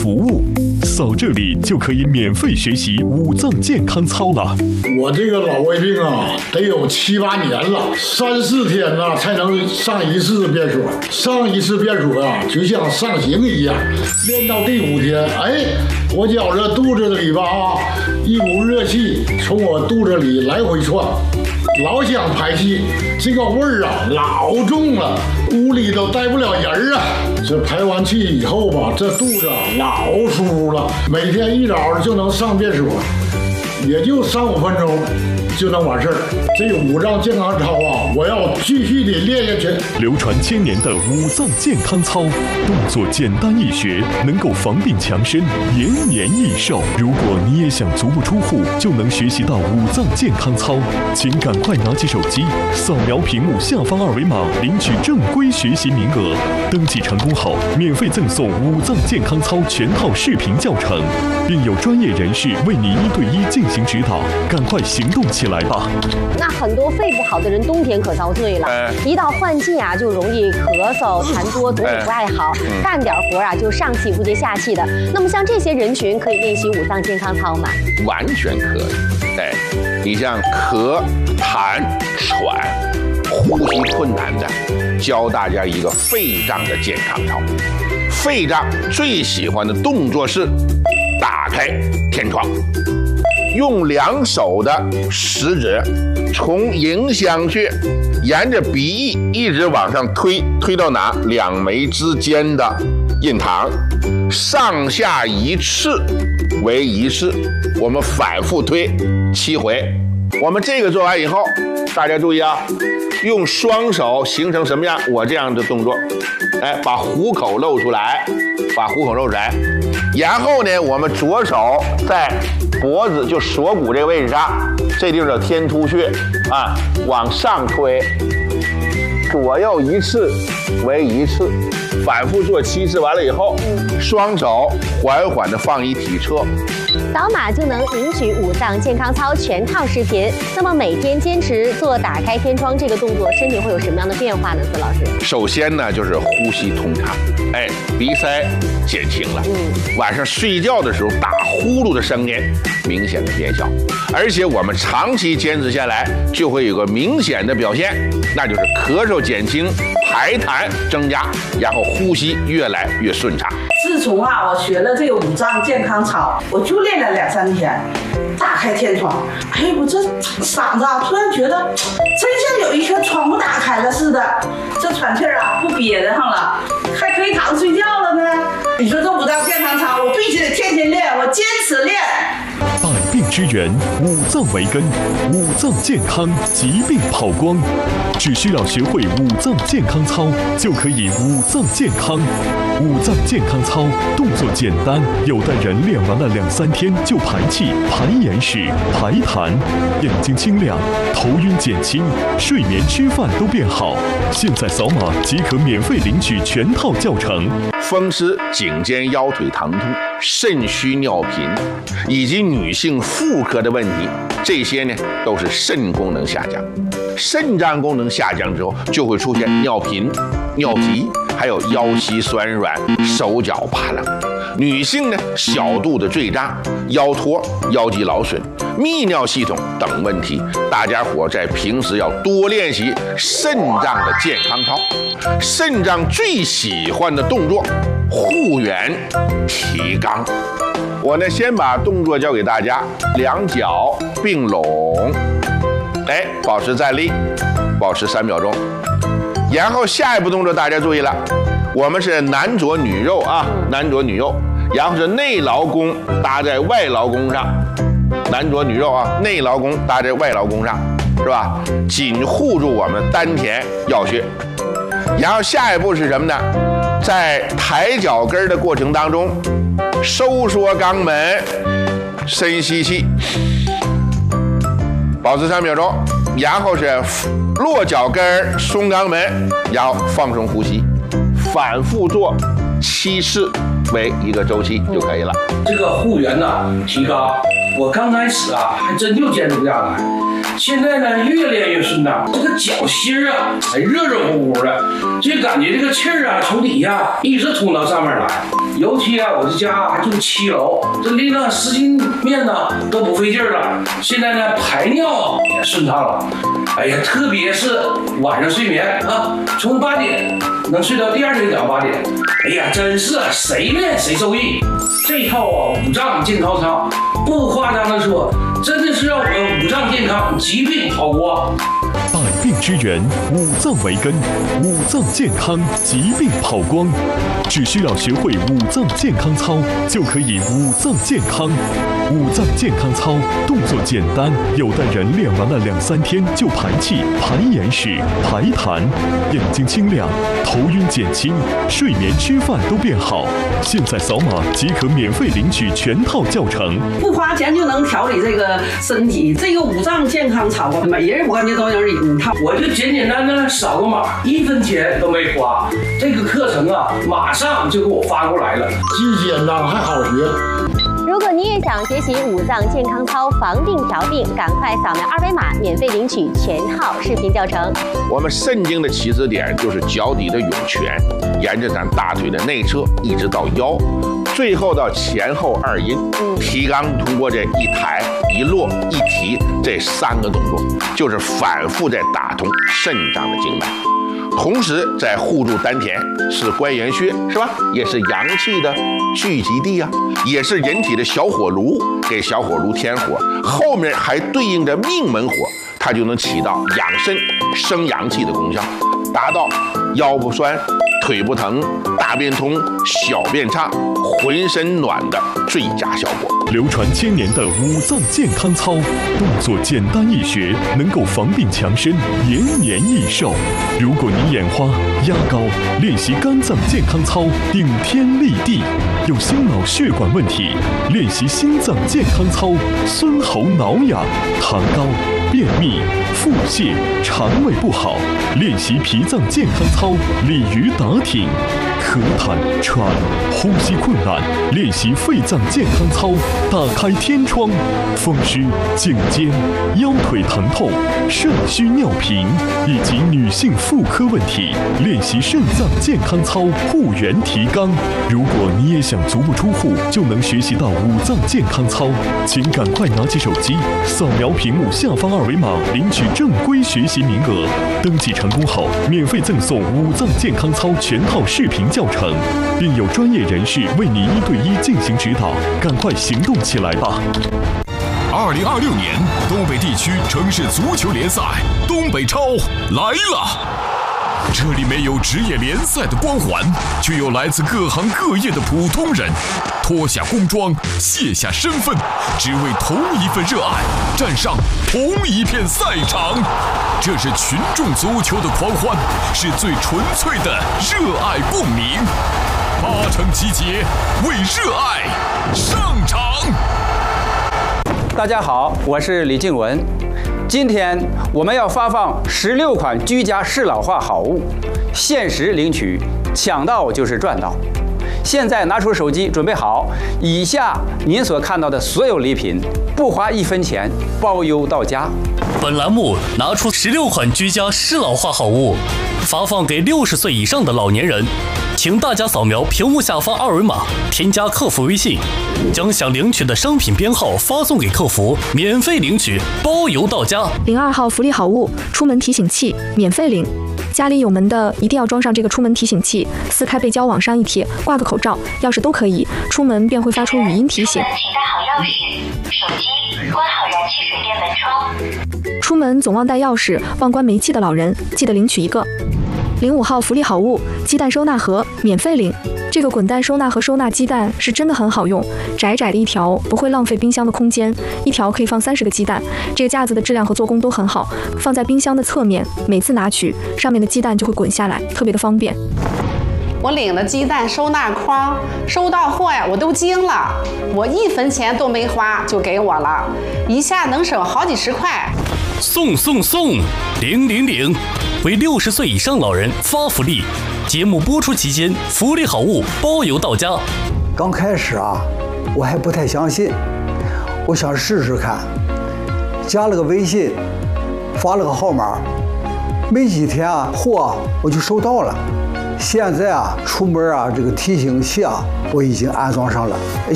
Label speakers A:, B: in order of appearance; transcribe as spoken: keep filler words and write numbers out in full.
A: 毒物。扫这里就可以免费学习五脏健康操了。
B: 我这个老胃病啊，得有七八年了，三四天呐才能上一次便所。上一次便所啊，就像上刑一样。练到第五天，哎，我觉着肚子里吧啊，一股热气从我肚子里来回窜，老想排气，这个味儿啊老重了，屋里都待不了人啊。这排完气以后吧，这肚子啊老舒服了，每天一早就能上便所，也就三五分钟就能完事儿。这五脏健康操啊，我要继续的练下去。
A: 流传千年的五脏健康操，动作简单易学，能够防病强身，延年益寿。如果你也想足不出户就能学习到五脏健康操，请赶快拿起手机，扫描屏幕下方二维码，领取正规学习名额。登记成功后，免费赠送五脏健康操全套视频教程，并有专业人士为你一对一进行指导。赶快行动起来吧！
C: 那很多肺不好的人冬天可遭罪了，
D: 哎、
C: 一到换季啊，就容易咳嗽、痰多，总也不爱好，哎嗯、干点活啊就上气不接下气的。那么像这些人群可以练习五脏健康操吗？
D: 完全可以。哎，你像咳、痰、喘、呼吸困难的，教大家一个肺脏的健康操。肺脏最喜欢的动作是打开天窗。用两手的食指从迎香穴沿着鼻翼一直往上推，推到哪？两眉之间的印堂，上下一次为一次，我们反复推七回。我们这个做完以后，大家注意啊，用双手形成什么样？我这样的动作，哎，把虎口露出来，把虎口露出来，然后呢，我们左手在脖子就锁骨这个位置上，这地方叫天突穴啊，往上推，左右一次为一次，反复做七次，完了以后，双手缓缓地放一体侧。
C: 扫码就能领取五脏健康操全套视频。那么每天坚持做打开天窗这个动作，身体会有什么样的变化呢？孙老师，
D: 首先呢就是呼吸通畅，哎，鼻塞减轻了。嗯，晚上睡觉的时候打呼噜的声音明显的减小，而且我们长期坚持下来，就会有个明显的表现，那就是咳嗽减轻，排痰增加，然后呼吸越来越顺畅。
E: 自从啊，我学了这个五脏健康操，我就练了两三天，打开天窗，哎，我这嗓子啊，突然觉得真像有一颗窗户打开了似的，这喘气儿啊不憋得上了，还可以躺着睡觉了呢。你说这五脏健康操，我必须得天天练，我坚持练。
A: 百病之源，五脏为根，五脏健康，疾病跑光。只需要学会五脏健康操，就可以五脏健康。五脏健康操动作简单，有的人练完了两三天就排气、排眼屎、排痰，眼睛清亮，头晕减轻，睡眠、吃饭都变好。现在扫码即可免费领取全套教程。
D: 风湿、颈肩腰腿疼痛、肾虚尿频，以及女性妇科的问题，这些呢都是肾功能下降。肾脏功能下降之后，就会出现尿频、尿急，还有腰膝酸软、手脚发冷。女性呢，小肚子坠胀、腰托、腰肌劳损、泌尿系统等问题，大家伙在平时要多练习肾脏的健康操。肾脏最喜欢的动作，护圆提肛。我呢，先把动作教给大家，两脚并拢，哎，保持站立，保持三秒钟。然后下一步动作大家注意了，我们是男左女右啊，男左女右，然后是内劳宫搭在外劳宫上，男左女右啊，内劳宫搭在外劳宫上，是吧？紧护住我们丹田要穴。然后下一步是什么呢？在抬脚跟的过程当中，收缩肛门，深吸气，保持三秒钟，然后是落脚跟，松肛门，然后放松呼吸，反复做七次为一个周期就可以了。
F: 这个护圆呢提高，我刚开始啊还真就坚持不下来。 现在呢越练越顺当，这个脚心啊，哎热热乎乎的，就感觉这个气儿啊从底下一直通到上面来。尤其啊，我这家还住七楼，这拎了十斤面呢都不费劲儿了。现在呢排尿也顺畅了。哎呀，特别是晚上睡眠啊，从八点能睡到第二天早上八点。哎呀，真是谁练谁受益。这套啊五脏健康操，不夸张的说，真的是让我们五脏健康，疾病跑光。
A: 百病之源，五脏为根，五脏健康，疾病跑光。只需要学会五脏健康操，就可以五脏健康。五脏健康操动作简单，有的人练完了两三天就排气、排眼屎、排痰，眼睛清亮，头晕减轻，睡眠、吃饭都变好。现在扫码即可免费领取全套教程，
G: 不花钱就能调理这个身体。这个五脏健康操，每人我感觉都能领套。
F: 我就简简单单扫个码，一分钱都没花。这个课程啊，马上就给我发过来了，
B: 既简单还好学。
C: 如果你也想学习五脏健康操防病调病，赶快扫描二维码，免费领取全套视频教程。
D: 我们肾经的起始点就是脚底的涌泉，沿着咱大腿的内侧一直到腰，最后到前后二阴。提肛通过这一抬一落一提这三个动作，就是反复在打通肾脏的经脉。同时在护住丹田，是关元穴，是吧？也是阳气的聚集地啊，也是人体的小火炉，给小火炉添火。后面还对应着命门火，它就能起到养肾、生阳气的功效，达到腰不酸、腿不疼、大便通、小便畅、浑身暖的最佳效果。
A: 流传千年的五脏健康操，动作简单易学，能够防病强身、延年益寿。如果你眼花、压高，练习肝脏健康操，顶天立地；有心脑血管问题，练习心脏健康操，孙喉挠痒；痰高、便秘、腹泻、肠胃不好，练习脾脏健康操，鲤鱼打挺；咳痰、喘、呼吸困难，练习肺脏健康操，打开天窗；风湿、颈肩、腰腿疼痛、肾虚尿频以及女性妇科问题，练习肾脏健康操，护元提肛。如果你也想足不出户就能学习到五脏健康操，请赶快拿起手机，扫描屏幕下方二维码，领取正规学习名额。登记成功后，免费赠送五脏健康操全套视频教程，并有专业人士为你一对一进行指导。赶快行动起来吧！
H: 二零二六年东北地区城市足球联赛东北超来了。这里没有职业联赛的光环，却有来自各行各业的普通人，脱下工装，卸下身份，只为同一份热爱，站上同一片赛场。这是群众足球的狂欢，是最纯粹的热爱共鸣。八成集结，为热爱上场。
I: 大家好，我是李静文。今天我们要发放十六款居家适老化好物，限时领取，抢到就是赚到。现在拿出手机准备好，以下您所看到的所有礼品，不花一分钱，包邮到家。
J: 本栏目拿出十六款居家适老化好物，发放给六十岁以上的老年人。请大家扫描屏幕下方二维码，添加客服微信，将想领取的商品编号发送给客服，免费领取，包邮到家。
K: 零二号福利好物，出门提醒器，免费领。家里有门的一定要装上这个出门提醒器，撕开背胶往上一贴，挂个口罩、钥匙都可以，出门便会发出语音提醒。
L: 请带好钥匙、手机，关好燃气水电门窗。
K: 出门总忘带钥匙、忘关煤气的老人，记得领取一个。零五号福利好物，鸡蛋收纳盒，免费领。这个滚蛋收纳盒收纳鸡蛋是真的很好用，窄窄的一条不会浪费冰箱的空间，一条可以放三十个鸡蛋。这个架子的质量和做工都很好，放在冰箱的侧面，每次拿取上面的鸡蛋就会滚下来，特别的方便。
M: 我领了鸡蛋收纳筐，收到货呀，我都惊了，我一分钱都没花就给我了，一下能省好几十块。
J: 送送送，领领领！为六十岁以上老人发福利，节目播出期间福利好物包邮到家。
N: 刚开始啊，我还不太相信，我想试试看，加了个微信， 发了个号码，没几天啊，货我就收到了。现在啊，出门啊，这个提醒器啊，我已经安装上了。